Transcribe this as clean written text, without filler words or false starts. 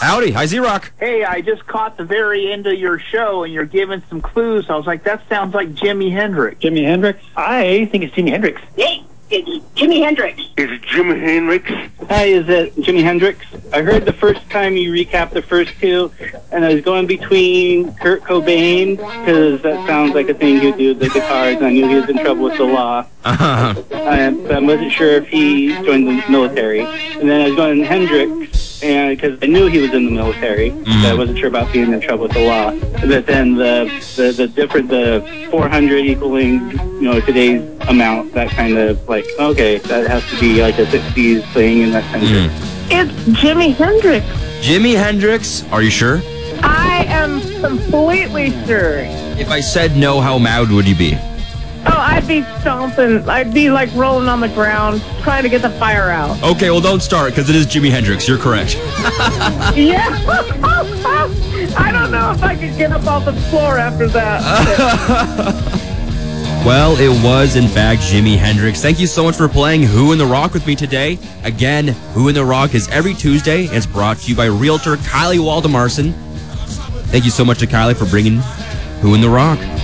Howdy. Hi, Z-Rock. Hey, I just caught the very end of your show, and you're giving some clues. I was like, that sounds like Jimi Hendrix. Jimi Hendrix? I think it's Jimi Hendrix. Hey, it's Jimi Hendrix. Is it Jimi Hendrix? Hi, is it Jimi Hendrix? I heard the first time you recapped the first two, and I was going between Kurt Cobain, because that sounds like a thing he'd do with the guitars, and I knew he was in trouble with the law. But I wasn't sure if he joined the military. And then I was going Hendrix, and because I knew he was in the military, but I wasn't sure about being in trouble with the law. But then the 400 equaling, today's amount, that kind of like, okay, that has to be like a 60s thing, and that kind of thing. It's Jimi Hendrix. Jimi Hendrix. Are you sure? I am completely sure. If I said no, how mad would you be? Oh, I'd be stomping. I'd be like rolling on the ground, trying to get the fire out. Okay, well, don't start, because it is Jimi Hendrix. You're correct. Yeah. I don't know if I could get up off the floor after that. Well, it was, in fact, Jimi Hendrix. Thank you so much for playing Who in the Rock with me today. Again, Who in the Rock is every Tuesday, and it's brought to you by Realtor Kylie Waldemarson. Thank you so much to Kylie for bringing Who in the Rock.